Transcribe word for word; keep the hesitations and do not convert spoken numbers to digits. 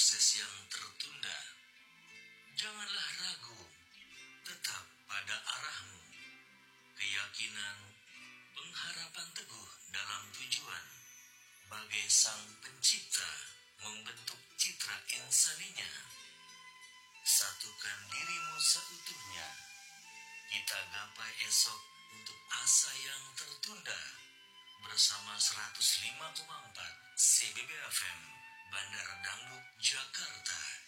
sukses yang tertunda. Janganlah ragu, tetap pada arahmu. Keyakinan, pengharapan teguh dalam tujuan. Bagai sang pencipta membentuk citra insaninya. Satukan dirimu seutuhnya. Kita gapai esok untuk asa yang tertunda. Bersama seratus lima koma empat C B B F M Bandar Dangdut Jakarta.